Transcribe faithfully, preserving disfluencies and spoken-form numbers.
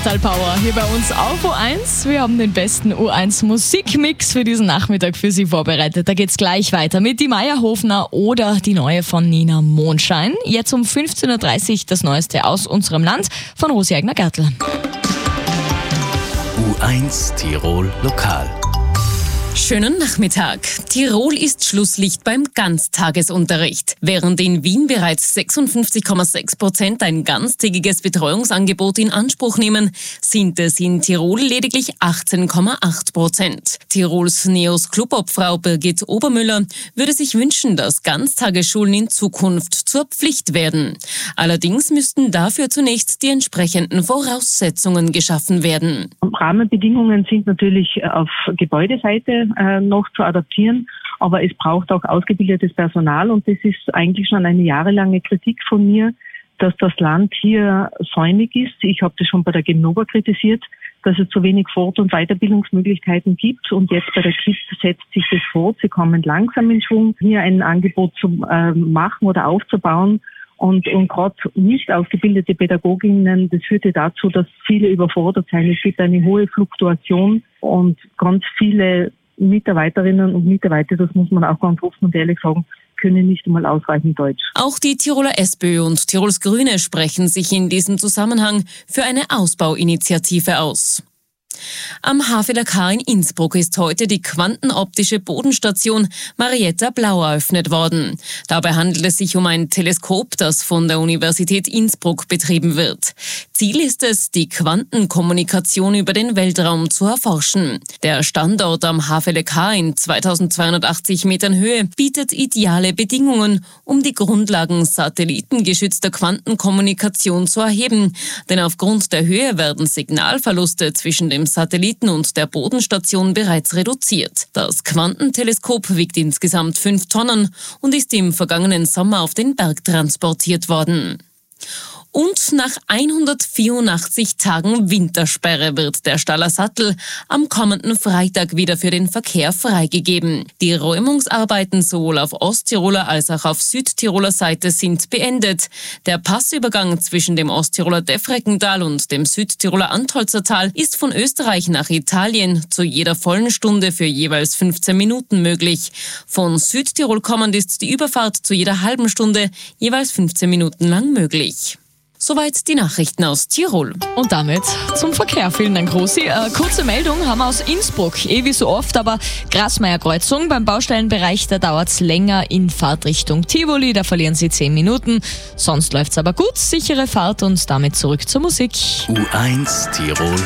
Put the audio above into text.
Total Power hier bei uns auf U eins. Wir haben den besten U eins Musikmix für diesen Nachmittag für Sie vorbereitet. Da geht's gleich weiter mit Die Meierhofner oder die neue von Nina Mondschein. Jetzt um fünfzehn Uhr dreißig das Neueste aus unserem Land von Rosi Eigner-Gertl. U eins Tirol Lokal. Schönen Nachmittag. Tirol ist Schlusslicht beim Ganztagesunterricht. Während in Wien bereits sechsundfünfzig Komma sechs Prozent ein ganztägiges Betreuungsangebot in Anspruch nehmen, sind es in Tirol lediglich achtzehn Komma acht Prozent. Tirols Neos Clubobfrau Birgit Obermüller würde sich wünschen, dass Ganztagesschulen in Zukunft zur Pflicht werden. Allerdings müssten dafür zunächst die entsprechenden Voraussetzungen geschaffen werden. Rahmenbedingungen sind natürlich auf Gebäudeseite äh, noch zu adaptieren, aber es braucht auch ausgebildetes Personal und das ist eigentlich schon eine jahrelange Kritik von mir, dass das Land hier säumig ist. Ich habe das schon bei der Genova kritisiert, dass es zu wenig Fort- und Weiterbildungsmöglichkeiten gibt und jetzt bei der K I P setzt sich das fort. Sie kommen langsam in Schwung, hier ein Angebot zu äh, machen oder aufzubauen. Und, und gerade nicht ausgebildete Pädagoginnen, das führte dazu, dass viele überfordert sind. Es gibt eine hohe Fluktuation und ganz viele Mitarbeiterinnen und Mitarbeiter, das muss man auch ganz offen und ehrlich sagen, können nicht einmal ausreichend Deutsch. Auch die Tiroler SPÖ und Tirols Grüne sprechen sich in diesem Zusammenhang für eine Ausbauinitiative aus. Am H V L K in Innsbruck ist heute die quantenoptische Bodenstation Marietta Blau eröffnet worden. Dabei handelt es sich um ein Teleskop, das von der Universität Innsbruck betrieben wird. Ziel ist es, die Quantenkommunikation über den Weltraum zu erforschen. Der Standort am H V L K in zweitausendzweihundertachtzig Metern Höhe bietet ideale Bedingungen, um die Grundlagen satellitengeschützter Quantenkommunikation zu erheben. Denn aufgrund der Höhe werden Signalverluste zwischen dem Satelliten und der Bodenstation bereits reduziert. Das Quantenteleskop wiegt insgesamt fünf Tonnen und ist im vergangenen Sommer auf den Berg transportiert worden. Und nach hundertvierundachtzig Tagen Wintersperre wird der Staller Sattel am kommenden Freitag wieder für den Verkehr freigegeben. Die Räumungsarbeiten sowohl auf Osttiroler als auch auf Südtiroler Seite sind beendet. Der Passübergang zwischen dem Osttiroler Defreckental und dem Südtiroler Antholzertal ist von Österreich nach Italien zu jeder vollen Stunde für jeweils fünfzehn Minuten möglich. Von Südtirol kommend ist die Überfahrt zu jeder halben Stunde jeweils fünfzehn Minuten lang möglich. Soweit die Nachrichten aus Tirol. Und damit zum Verkehr. Vielen Dank, Rosi. Äh, kurze Meldung haben wir aus Innsbruck. Eh wie so oft, aber Grasmeier-Kreuzung. Beim Baustellenbereich, da dauert es länger in Fahrtrichtung Tivoli. Da verlieren Sie zehn Minuten. Sonst läuft's aber gut. Sichere Fahrt und damit zurück zur Musik. U eins Tirol